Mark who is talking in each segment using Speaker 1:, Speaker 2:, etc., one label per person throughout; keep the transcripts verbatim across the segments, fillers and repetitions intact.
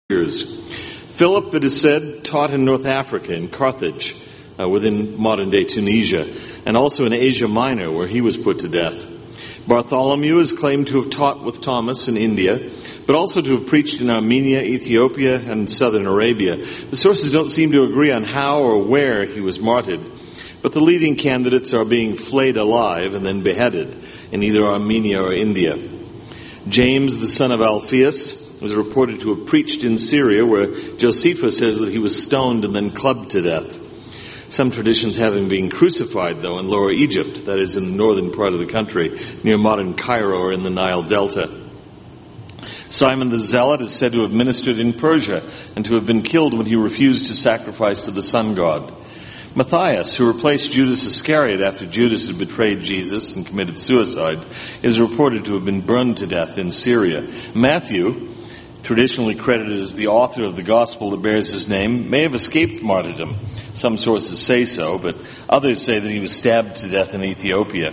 Speaker 1: years. Philip, it is said, taught in North Africa, in Carthage, uh, within modern-day Tunisia, and also in Asia Minor, where he was put to death. Bartholomew is claimed to have taught with Thomas in India, but also to have preached in Armenia, Ethiopia, and southern Arabia. The sources don't seem to agree on how or where he was martyred, but the leading candidates are being flayed alive and then beheaded in either Armenia or India. James, the son of Alphaeus, was reported to have preached in Syria, where Josephus says that he was stoned and then clubbed to death. Some traditions have him being crucified, though, in Lower Egypt, that is, in the northern part of the country, near modern Cairo or in the Nile Delta. Simon the Zealot is said to have ministered in Persia and to have been killed when he refused to sacrifice to the sun god. Matthias, who replaced Judas Iscariot after Judas had betrayed Jesus and committed suicide, is reported to have been burned to death in Syria. Matthew, traditionally credited as the author of the gospel that bears his name, may have escaped martyrdom. Some sources say so, but others say that he was stabbed to death in Ethiopia.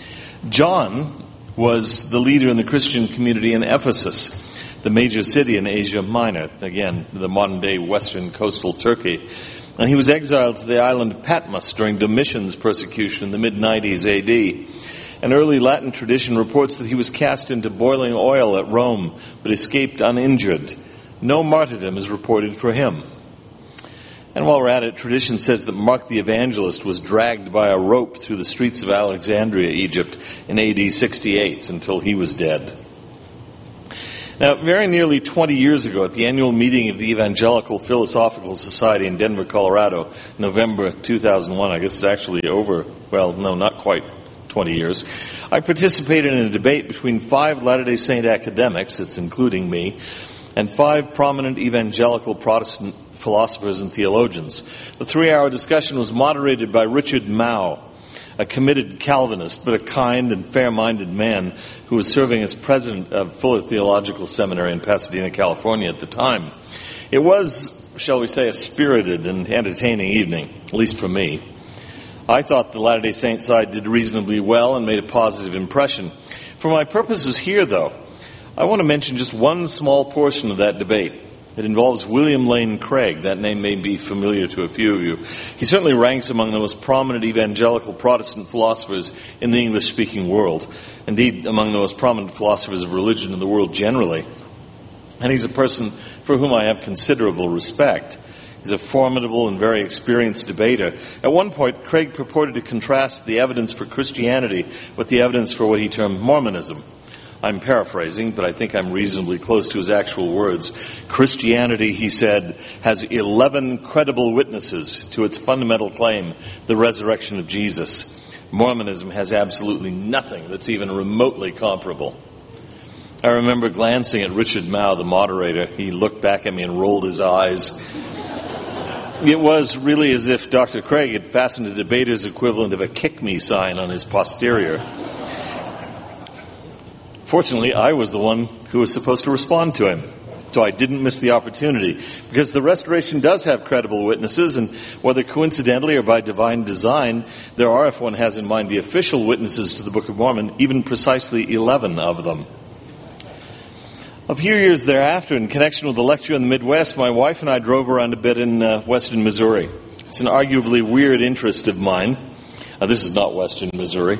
Speaker 1: John was the leader in the Christian community in Ephesus, the major city in Asia Minor, again, the modern-day western coastal Turkey. And he was exiled to the island Patmos during Domitian's persecution in the mid nineties A D. An early Latin tradition reports that he was cast into boiling oil at Rome, but escaped uninjured. No martyrdom is reported for him. And while we're at it, tradition says that Mark the Evangelist was dragged by a rope through the streets of Alexandria, Egypt, in A D sixty-eight until he was dead. Now, very nearly twenty years ago, at the annual meeting of the Evangelical Philosophical Society in Denver, Colorado, November two thousand one, I guess it's actually over, well, no, not quite twenty years, I participated in a debate between five Latter-day Saint academics, that's including me, and five prominent evangelical Protestant philosophers and theologians. The three-hour discussion was moderated by Richard Mouw, a committed Calvinist, but a kind and fair-minded man who was serving as president of Fuller Theological Seminary in Pasadena, California at the time. It was, shall we say, a spirited and entertaining evening, at least for me. I thought the Latter-day Saint side did reasonably well and made a positive impression. For my purposes here, though, I want to mention just one small portion of that debate. It involves William Lane Craig. That name may be familiar to a few of you. He certainly ranks among the most prominent evangelical Protestant philosophers in the English-speaking world. Indeed, among the most prominent philosophers of religion in the world generally. And he's a person for whom I have considerable respect. He's a formidable and very experienced debater. At one point, Craig purported to contrast the evidence for Christianity with the evidence for what he termed Mormonism. I'm paraphrasing, but I think I'm reasonably close to his actual words. Christianity, he said, has eleven credible witnesses to its fundamental claim, the resurrection of Jesus. Mormonism has absolutely nothing that's even remotely comparable. I remember glancing at Richard Mouw, the moderator. He looked back at me and rolled his eyes. It was really as if Doctor Craig had fastened a debater's equivalent of a kick-me sign on his posterior. Fortunately, I was the one who was supposed to respond to him, so I didn't miss the opportunity, because the Restoration does have credible witnesses, and whether coincidentally or by divine design, there are, if one has in mind the official witnesses to the Book of Mormon, even precisely eleven of them. A few years thereafter, in connection with the lecture in the Midwest, my wife and I drove around a bit in uh, western Missouri. It's an arguably weird interest of mine. Uh, this is not western Missouri.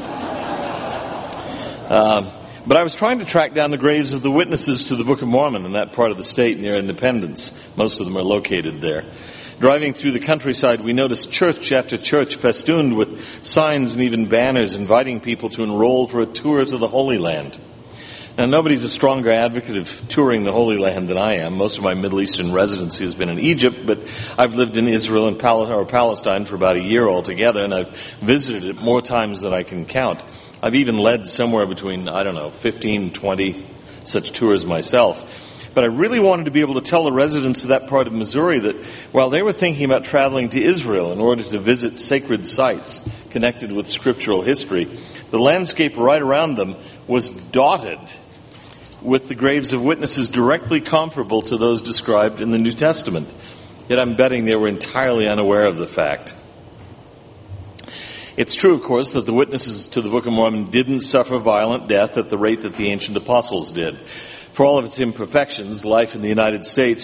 Speaker 1: Um, But I was trying to track down the graves of the witnesses to the Book of Mormon in that part of the state near Independence. Most of them are located there. Driving through the countryside, we noticed church after church festooned with signs and even banners inviting people to enroll for a tour to the Holy Land. Now, nobody's a stronger advocate of touring the Holy Land than I am. Most of my Middle Eastern residency has been in Egypt, but I've lived in Israel and Pal- or Palestine for about a year altogether, and I've visited it more times than I can count. I've even led somewhere between, I don't know, fifteen, twenty such tours myself. But I really wanted to be able to tell the residents of that part of Missouri that while they were thinking about traveling to Israel in order to visit sacred sites connected with scriptural history, the landscape right around them was dotted with the graves of witnesses directly comparable to those described in the New Testament. Yet I'm betting they were entirely unaware of the fact. It's true, of course, that the witnesses to the Book of Mormon didn't suffer violent death at the rate that the ancient apostles did. For all of its imperfections, life in the United States